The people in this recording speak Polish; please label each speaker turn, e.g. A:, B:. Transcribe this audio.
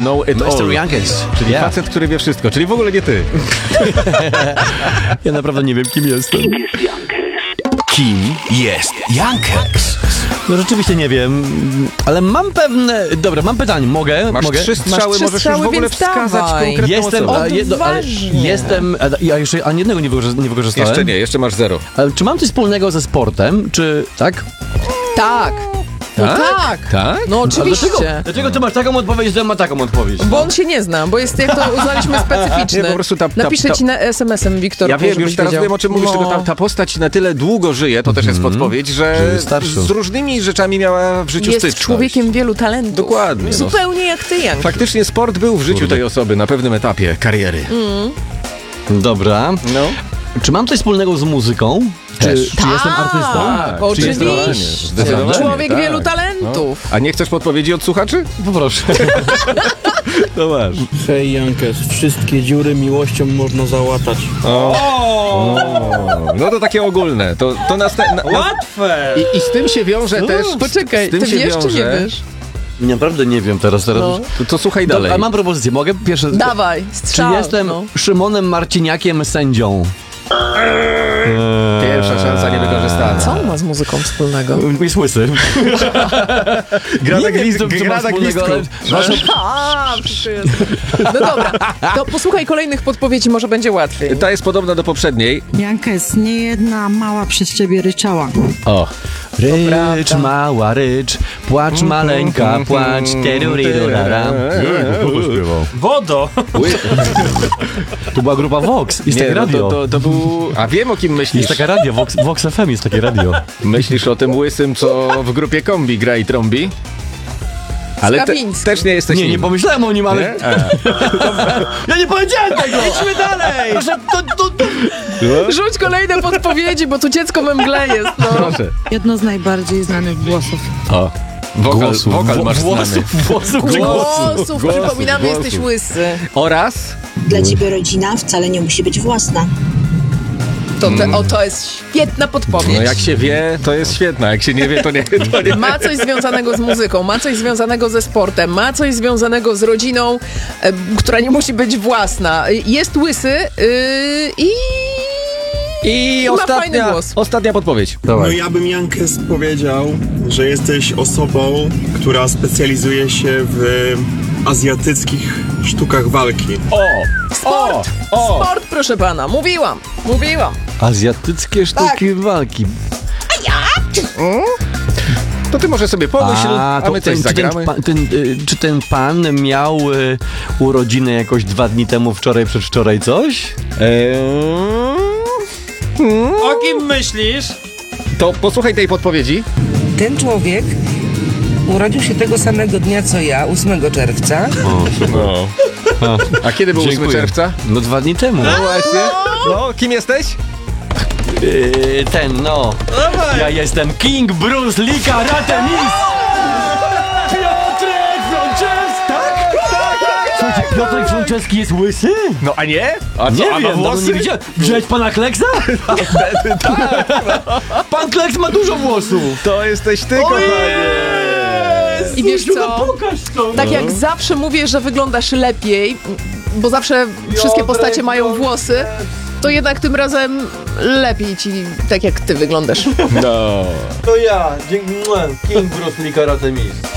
A: know it all.
B: Mr. Youngest.
A: Czyli facet, który wie wszystko, czyli w ogóle nie ty.
B: Ja naprawdę nie wiem, kim jestem.
C: Kim jest Youngest?
B: No rzeczywiście nie wiem, ale mam pewne... Dobra, mam pytanie, mogę?
A: Masz
B: mogę?
A: 3 strzały,
D: trzy
A: możesz już
D: strzały,
A: w ogóle
D: więc
A: wskazać
D: dawaj.
A: konkretną
B: Jestem,
A: osobę.
B: ja jeszcze ani jednego nie wykorzystałem.
A: Jeszcze nie, jeszcze masz 0.
B: Ale czy mam coś wspólnego ze sportem, czy tak?
D: Tak. No tak.
A: Tak?
D: No oczywiście.
B: Dlaczego ty masz taką odpowiedź, że ja mam taką odpowiedź?
D: Bo on się nie zna, bo jest, jak to uznaliśmy, specyficzny.
A: Nie, po prostu
D: Napiszę ci na SMS-em, Wiktor.
A: Ja wiem, już teraz wiem, o czym mówisz, tylko ta postać na tyle długo żyje, to też jest podpowiedź, że z różnymi rzeczami miała w życiu
D: jest
A: styczność.
D: człowiekiem wielu talentów.
A: Dokładnie.
D: Zupełnie jak ty, Janku.
A: Faktycznie sport był w życiu tej osoby na pewnym etapie kariery.
B: Dobra.
A: No.
B: Czy mam coś wspólnego z muzyką? Czy jestem artystą?
D: Tak, oczywiście.
A: Zdecydowanie,
D: Człowiek
A: tak.
D: wielu talentów.
A: A nie chcesz podpowiedzi od słuchaczy?
B: Poproszę.
A: To masz.
E: Hej Youngest, wszystkie dziury miłością można załatać.
A: No to takie ogólne. To
E: Łatwe!
A: I z tym się wiąże też...
D: Poczekaj,
A: z tym
D: ty
A: się
D: wiesz czy nie
A: wiąże-
D: wiesz?
B: Naprawdę nie wiem teraz.
D: No.
A: To słuchaj dalej.
B: A mam propozycję, mogę? Pierwsze.
D: Dawaj,
B: Czy
D: strzał.
B: jestem
D: No.
B: Szymonem Marciniakiem sędzią?
A: Pierwsza szansa niewykorzystana.
D: Co on ma z muzyką wspólnego?
B: Jest łysy.
A: Gra na
B: Nie wiem, co ma wspólnego, ale-
D: Wszystko jest. No dobra, to posłuchaj kolejnych podpowiedzi, może będzie łatwiej.
A: Ta jest podobna do poprzedniej.
F: Jankes, nie jedna mała przez ciebie ryczała.
A: O.
B: Rycz, mała rycz, płacz maleńka, płacz, terurirurara.
E: Wodo!
B: To była grupa Vox, jest takie radio.
A: To był... A wiem, o kim myślisz.
B: Jest taka radio, Vox FM jest takie radio.
A: Myślisz o tym łysym, co w grupie Kombi gra i trąbi? Ale
D: Skawiński.
A: też nie jesteś
B: Nie
A: nim.
B: pomyślałem o nim, ale...
A: Nie?
B: Ja nie powiedziałem tego!
E: Idźmy dalej!
B: Proszę,
D: Rzuć kolejne podpowiedzi, bo tu dziecko we mgle jest, no.
A: Proszę.
F: Jedno z najbardziej znanych głosów.
A: O. Wokal masz znany.
D: Głosów, przypominamy,
A: głosów.
D: jesteś łysy.
A: Oraz...
G: Dla ciebie rodzina wcale nie musi być własna.
D: To jest świetna podpowiedź.
A: No jak się wie, to jest świetna. Jak się nie wie, to nie.
D: Ma coś związanego z muzyką, ma coś związanego ze sportem, ma coś związanego z rodziną, która nie musi być własna. Jest łysy i ma fajny głos.
A: Ostatnia podpowiedź.
H: No ja bym Youngest powiedział, że jesteś osobą, która specjalizuje się w azjatyckich sztukach walki.
D: Sport, proszę pana, mówiłam.
B: Azjatyckie sztuki walki.
A: To ty może sobie pomyśl, a my coś zagramy.
B: Czy ten pan miał urodziny jakoś 2 dni temu, wczoraj, przedwczoraj coś?
E: O kim myślisz?
A: To posłuchaj tej podpowiedzi.
I: Ten człowiek urodził się tego samego dnia co ja, 8 czerwca.
A: A kiedy był 8 czerwca?
B: No 2 dni temu.
A: No właśnie. No, kim jesteś?
B: Ja jestem King Bruce Lee Karate Mistrz! Piotrek Frączewski! Tak? Słuchajcie, Piotrek Frączewski jest łysy?
A: No a nie? A
B: Nie
A: co, a ma
B: wiem,
A: włosy?
B: nie widziałem. Wziąłeś pana Kleksa? Pan Kleks ma dużo włosów.
A: To jesteś ty, kochanie.
D: I wiesz co? Tak jak zawsze mówię, że wyglądasz lepiej, bo zawsze wszystkie postacie mają włosy, to jednak tym razem lepiej ci, tak jak ty wyglądasz.
A: No.
B: To ja, King Bruce Lee Karate Mistrz.